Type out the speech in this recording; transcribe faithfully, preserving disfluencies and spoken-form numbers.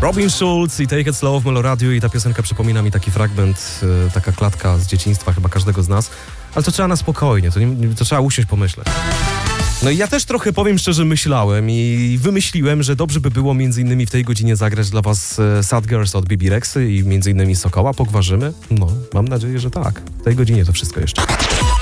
Robin Schulz i Take It Slow w Meloradiu i ta piosenka przypomina mi taki fragment, e, taka klatka z dzieciństwa chyba każdego z nas, ale to trzeba na spokojnie, to, nie, to trzeba usiąść, pomyśleć. No i ja też trochę, powiem szczerze, myślałem i wymyśliłem, że dobrze by było między innymi w tej godzinie zagrać dla was e, Sad Girls od Bibi Rexy i między innymi Sokoła pogwarzymy. No, mam nadzieję, że tak. W tej godzinie to wszystko jeszcze.